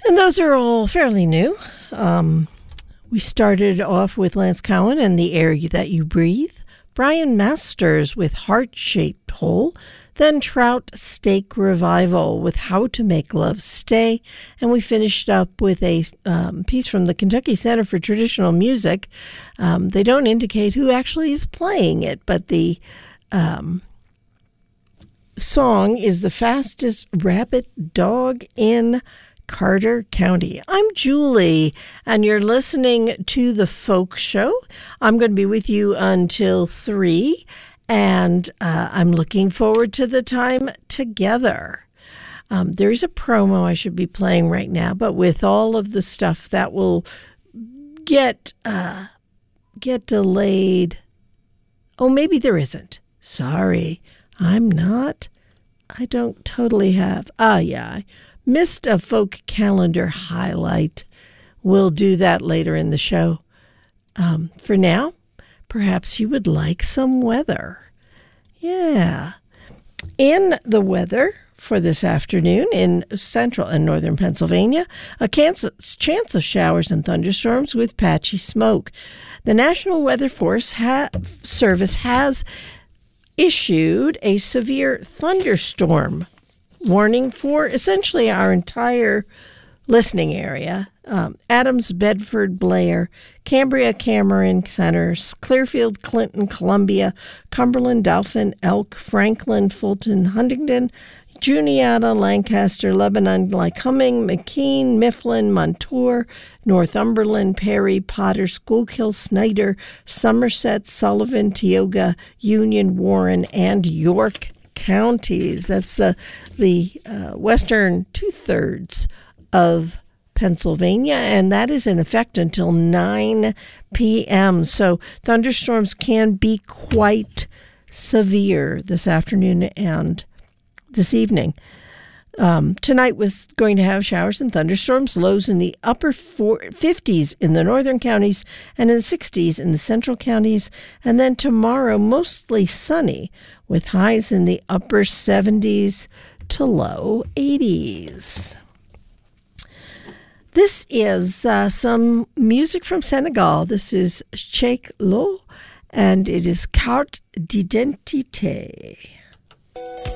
And those are all fairly new. We started off with Lance Cowan and The Air That You Breathe, Brian Masters with Heart-Shaped Hole, then Trout Steak Revival with How to Make Love Stay, and we finished up with a piece from the Kentucky Center for Traditional Music. They don't indicate who actually is playing it, but the song is The Fastest Rabbit Dog in Carter County. I'm Julie, and you're listening to The Folk Show. I'm going to be with you until 3, and I'm looking forward to the time together. There's a promo I should be playing right now, but with all of the stuff that will get delayed. Oh, maybe there isn't. Sorry, I don't totally have. I missed a folk calendar highlight. We'll do that later in the show. For now, perhaps you would like some weather. Yeah. In the weather for this afternoon in central and northern Pennsylvania, a chance of showers and thunderstorms with patchy smoke. The National Weather Service has issued a severe thunderstorm warning for essentially our entire listening area. Adams, Bedford, Blair, Cambria, Cameron Centers, Clearfield, Clinton, Columbia, Cumberland, Dauphin, Elk, Franklin, Fulton, Huntingdon, Juniata, Lancaster, Lebanon, Lycoming, McKean, Mifflin, Montour, Northumberland, Perry, Potter, Schuylkill, Snyder, Somerset, Sullivan, Tioga, Union, Warren, and York counties. That's the western 2/3 of Pennsylvania, and that is in effect until 9 p.m. So thunderstorms can be quite severe this afternoon and this evening. Tonight was going to have showers and thunderstorms, lows in the upper 50s in the northern counties and in the 60s in the central counties. And then tomorrow, mostly sunny with highs in the upper 70s to low 80s. This is some music from Senegal. This is Cheikh Lo, and it is Carte d'identité.